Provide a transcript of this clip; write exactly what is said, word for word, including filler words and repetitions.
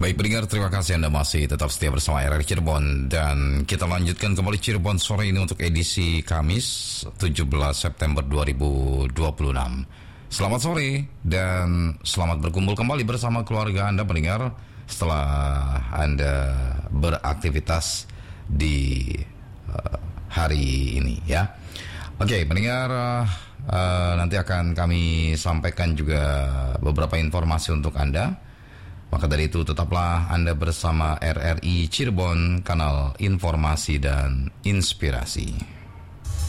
Baik pendengar, terima kasih Anda masih tetap setia bersama R R Cirebon. Dan kita lanjutkan kembali Cirebon sore ini untuk edisi Kamis tujuh belas September dua ribu dua puluh enam. Selamat sore dan selamat berkumpul kembali bersama keluarga Anda pendengar setelah Anda beraktivitas di uh, hari ini ya. Oke pendengar, uh, uh, nanti akan kami sampaikan juga beberapa informasi untuk Anda. Maka dari itu tetaplah Anda bersama R R I Cirebon, kanal informasi dan inspirasi.